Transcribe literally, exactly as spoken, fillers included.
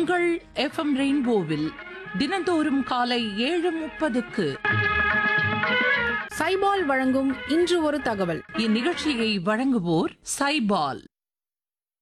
உங்கள் எஃப்எம் ரெயின்போவில் தினந்தோறும் காலை ஏழு முப்பதுக்கு சைபால் வழங்கும் இன்று ஒரு தகவல். இந்நிகழ்ச்சியை வழங்குவோர் சைபால்.